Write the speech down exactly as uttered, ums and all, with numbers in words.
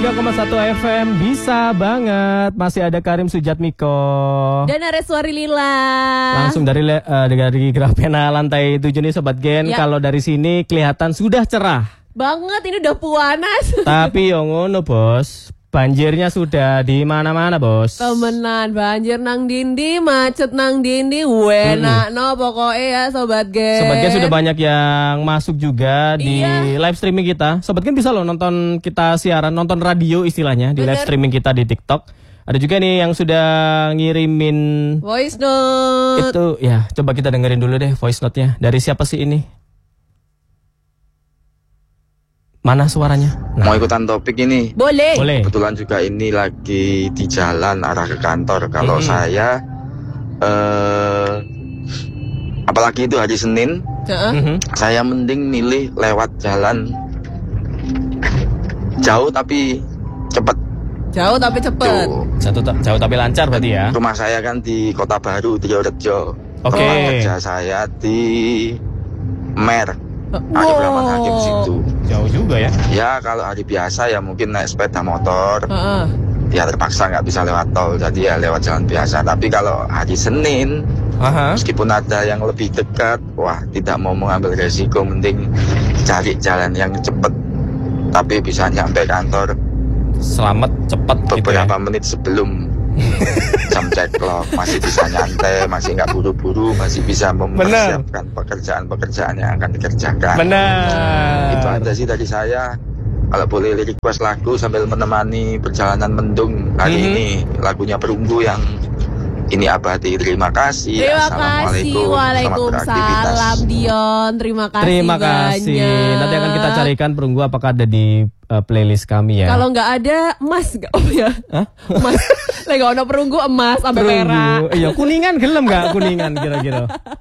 tiga koma satu F M bisa banget. Masih ada Karim Sujatmiko dan Areswari Lila. Langsung dari uh, dari Grafena lantai tujuh nih Sobat Gen. Ya. Kalau dari sini kelihatan sudah cerah banget, ini udah puanas. Tapi yang ngono bos, banjirnya sudah di mana-mana bos. Temenan, banjir nang dindi, macet nang dindi, wena hmm. no pokoknya ya Sobat Gen. Sobat Gen sudah banyak yang masuk juga di iya. live streaming kita. Sobat Gen bisa loh nonton kita siaran, nonton radio istilahnya di Bener. live streaming kita di TikTok. Ada juga nih yang sudah ngirimin voice note. Itu ya, coba kita dengerin dulu deh voice note-nya. Dari siapa sih ini? Mana suaranya? Nah. Mau ikutan topik ini? Boleh. Boleh. Kebetulan juga ini lagi di jalan arah ke kantor. Kalau hmm. saya, eh, apalagi itu hari Senin, uh-huh. saya mending milih lewat jalan jauh tapi cepat. Jauh tapi cepat. Jauh, jauh tapi lancar berarti ya. Rumah saya kan di Kota Baru, Triorejo. Oke. Okay. Tempat kerja saya di Mer. Ada wow. berapa hakim situ. Jauh juga ya. Ya kalau hari biasa ya mungkin naik sepeda motor. Uh-uh. Ya terpaksa nggak bisa lewat tol, jadi ya lewat jalan biasa. Tapi kalau hari Senin, uh-huh. meskipun ada yang lebih dekat, wah tidak mau mengambil resiko, mending cari jalan yang cepat tapi bisa nyampe kantor selamat cepat beberapa gitu ya? menit sebelum jam clock, masih bisa nyantai, masih nggak buru-buru, masih bisa mempersiapkan pekerjaan-pekerjaan yang akan dikerjakan. Benar. Itu aja sih dari saya. Kalau boleh request lagu sambil menemani perjalanan mendung hari mm-hmm. ini, lagunya Perunggu yang Ini Abadi. Terima kasih. Terima Assalamualaikum. kasih. Waalaikumsalam Dion. Terima kasih Terima kasih. banyak. Nanti akan kita carikan Perunggu apakah ada di uh, playlist kami ya. Kalau nggak ada emas nggak oh ya? Hah? Emas. Lagi ono Perunggu emas sampai merah. Iya kuningan gelem nggak kuningan kira-kira.